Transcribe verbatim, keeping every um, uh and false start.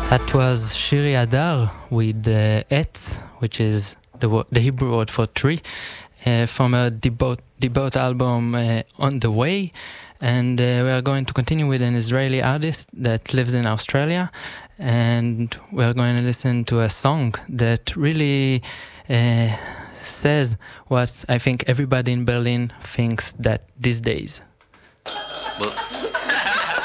That was Shiri Adar with uh, Etz, which is the, wo- the Hebrew word for tree, uh, from a debut, debut album uh, On the Way. And uh, we are going to continue with an Israeli artist that lives in Australia. And we are going to listen to a song that really uh, says what I think everybody in Berlin thinks that these days. Well.